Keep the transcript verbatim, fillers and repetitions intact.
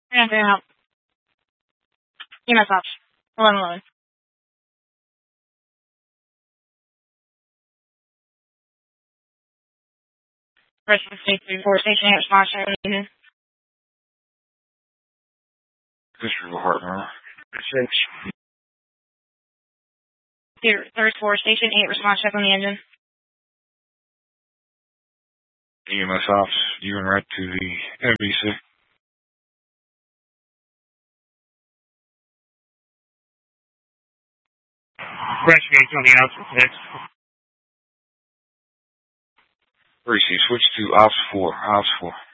And out. E M S ops. eleven eleven. Rest of the state three four station eight response check on the engine. District of Hartman. Six. Third four station eight response check on the engine. E M S ops, you and right to the N B C. Crash gauge on the outside six. Three C, switch to ops four, ops four.